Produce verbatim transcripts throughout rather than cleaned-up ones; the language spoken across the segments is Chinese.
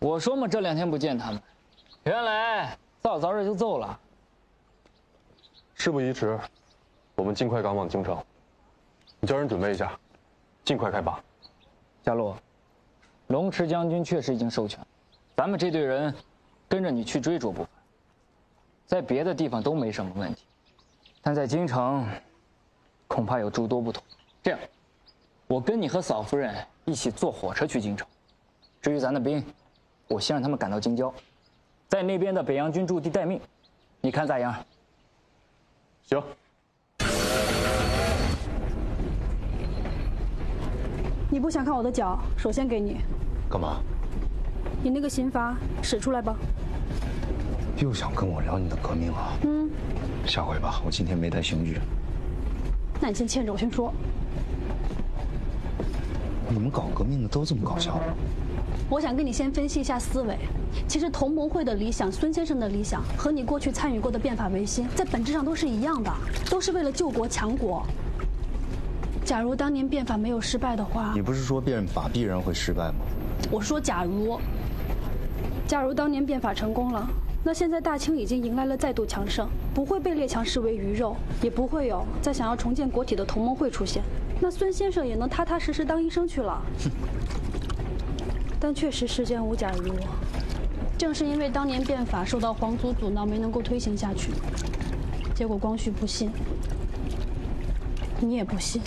我说嘛，这两天不见他们，原来早早的就走了。 事不宜迟，我们尽快赶往京城。你叫人准备一下，尽快开拔。 夏洛，龙池将军确实已经授权，咱们这队人跟着你去追逐不凡，在别的地方都没什么问题，但在京城恐怕有诸多不同。这样，我跟你和嫂夫人一起坐火车去京城。至于咱的兵，我先让他们赶到京郊，在那边的北洋军驻地待命，你看咋样？ 行。 你不想看我的脚，首先给你。 干嘛？ 你那个刑罚使出来吧。 又想跟我聊你的革命啊？ 嗯。 下回吧，我今天没带刑具。 那你先欠着，我先说。 你们搞革命的都这么搞笑？ 我想跟你先分析一下思维。其实同盟会的理想，孙先生的理想和你过去参与过的变法维新，在本质上都是一样的，都是为了救国强国。假如当年变法没有失败的话， 你不是说变法必然会失败吗？ 我说假如，假如当年变法成功了，那现在大清已经迎来了再度强盛，不会被列强视为鱼肉，也不会有再想要重建国体的同盟会出现。那孙先生也能踏踏实实当医生去了。但确实世间无假如，正是因为当年变法受到皇族阻挠，没能够推行下去，结果光绪不信，你也不信。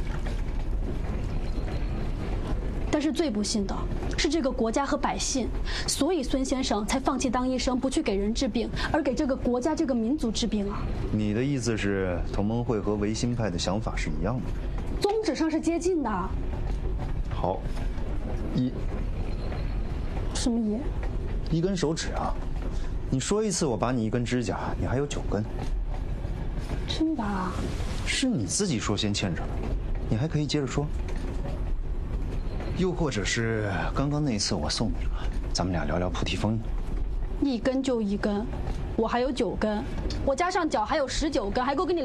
但是最不幸的是这个国家和百姓，所以孙先生才放弃当医生，不去给人治病，而给这个国家、这个民族治病啊。 你的意思是，同盟会和维新派的想法是一样的？ 宗旨上是接近的。 好，一。 什么一？ 一根手指啊！你说一次，我拔你一根指甲，你还有九根。 真的啊？ 是你自己说先欠着的，你还可以接着说。又或者是刚刚那一次我送你了，咱们俩聊聊菩提风。 一根就一根，我还有九根，我加上脚还有十九根，还够跟你。